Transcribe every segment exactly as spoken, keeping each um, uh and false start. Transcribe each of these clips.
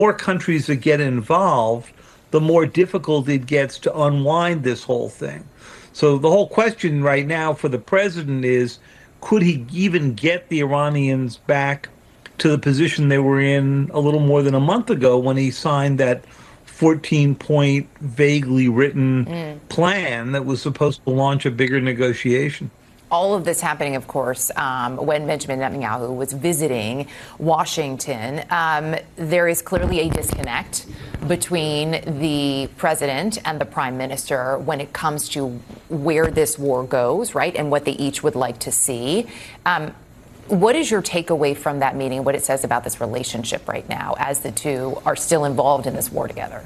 more countries that get involved, the more difficult it gets to unwind this whole thing. So the whole question right now for the president is, could he even get the Iranians back to the position they were in a little more than a month ago when he signed that fourteen-point, vaguely written mm. plan that was supposed to launch a bigger negotiation? All of this happening, of course, um, when Benjamin Netanyahu was visiting Washington. Um, there is clearly a disconnect between the president and the prime minister when it comes to where this war goes, right, and what they each would like to see. Um, what is your takeaway from that meeting, what it says about this relationship right now as the two are still involved in this war together?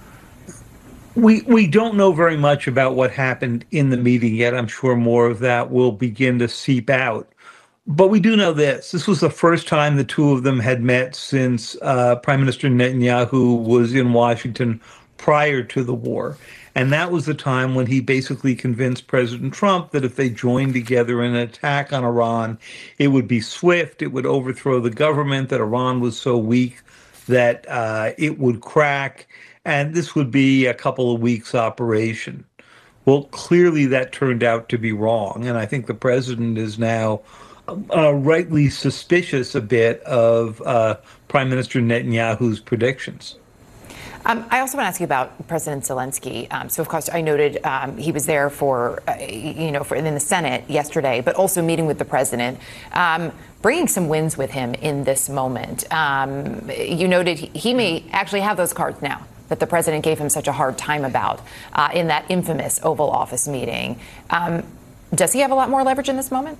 We we don't know very much about what happened in the meeting yet. I'm sure more of that will begin to seep out. But we do know this. This was the first time the two of them had met since uh, Prime Minister Netanyahu was in Washington prior to the war. And that was the time when he basically convinced President Trump that if they joined together in an attack on Iran, it would be swift, it would overthrow the government, that Iran was so weak that uh, it would crack. And this would be a couple of weeks operation. Well, clearly that turned out to be wrong. And I think the president is now uh, rightly suspicious a bit of uh, Prime Minister Netanyahu's predictions. Um, I also want to ask you about President Zelensky. Um, so, of course, I noted um, he was there for, uh, you know, for in the Senate yesterday, but also meeting with the president, um, bringing some wins with him in this moment. Um, you noted he, he may actually have those cards now that the president gave him such a hard time about uh, in that infamous Oval Office meeting. Um, does he have a lot more leverage in this moment?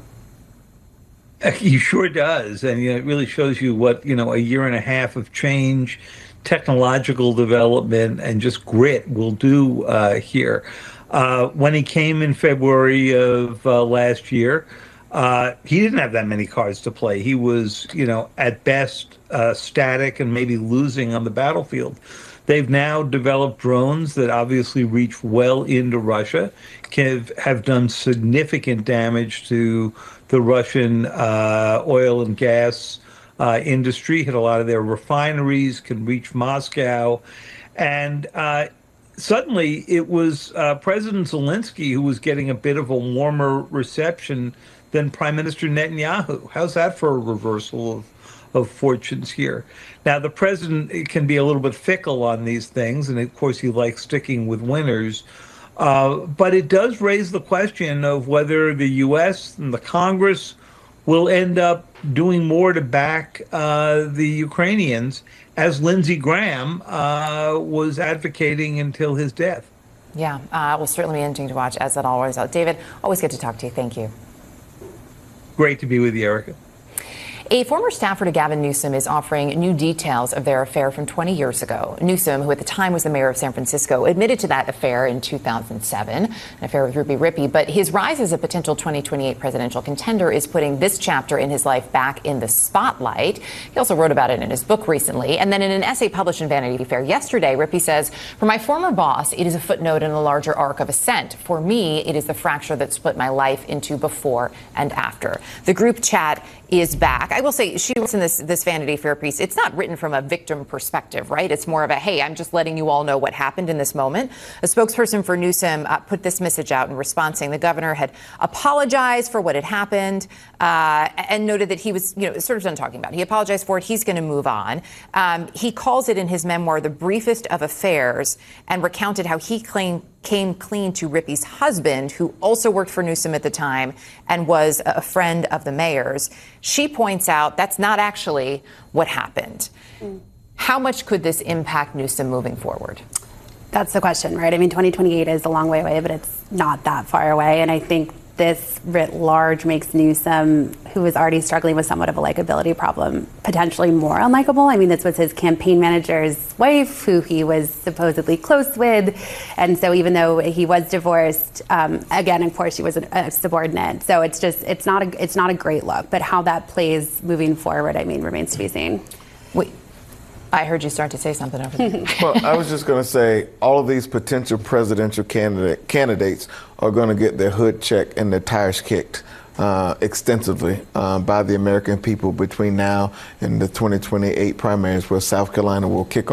He sure does. And you know, it really shows you what, you know, a year and a half of change, technological development, and just grit will do uh, here. Uh, when he came in February of uh, last year, uh, he didn't have that many cards to play. He was, you know, at best uh, static and maybe losing on the battlefield. They've now developed drones that obviously reach well into Russia, can have done significant damage to the Russian uh, oil and gas uh, industry, hit a lot of their refineries, can reach Moscow. And uh, suddenly it was uh, President Zelensky who was getting a bit of a warmer reception than Prime Minister Netanyahu. How's that for a reversal of of fortunes here? Now, the president can be a little bit fickle on these things, and of course he likes sticking with winners. Uh, but it does raise the question of whether the U S and the Congress will end up doing more to back uh, the Ukrainians, as Lindsey Graham uh, was advocating until his death. Yeah, uh, will certainly be interesting to watch, as it always is. David, always good to talk to you. Thank you. Great to be with you, Erica. A former staffer to Gavin Newsom is offering new details of their affair from twenty years ago. Newsom, who at the time was the mayor of San Francisco, admitted to that affair in two thousand seven, an affair with Ruby Rippey. But his rise as a potential twenty twenty-eight presidential contender is putting this chapter in his life back in the spotlight. He also wrote about it in his book recently. And then in an essay published in Vanity Fair yesterday, Rippey says, "For my former boss, it is a footnote in a larger arc of ascent. For me, it is the fracture that split my life into before and after." The group chat is back. I will say, she was in this this Vanity Fair piece. It's not written from a victim perspective, right? It's more of a, hey, I'm just letting you all know what happened in this moment. A spokesperson for Newsom uh, put this message out in response, saying the governor had apologized for what had happened uh, and noted that he was, you know, sort of done talking about it. He apologized for it. He's going to move on. Um, he calls it in his memoir the briefest of affairs, and recounted how he claimed came clean to Rippey's husband, who also worked for Newsom at the time and was a friend of the mayor's. She points out that's not actually what happened. Mm. How much could this impact Newsom moving forward? That's the question, right? I mean, twenty twenty-eight is a long way away, but it's not that far away. And I think this writ large makes Newsom, who is already struggling with somewhat of a likability problem, potentially more unlikable. I mean, this was his campaign manager's wife, who he was supposedly close with. And so even though he was divorced, um, again, of course, she was a, a subordinate. So it's just, it's not a, it's not a great look. But how that plays moving forward, I mean, remains to be seen. Wait. I heard you start to say something over there. Well, I was just going to say, all of these potential presidential candidate, candidates are going to get their hood checked and their tires kicked uh, extensively uh, by the American people between now and the twenty twenty-eight primaries, where South Carolina will kick off.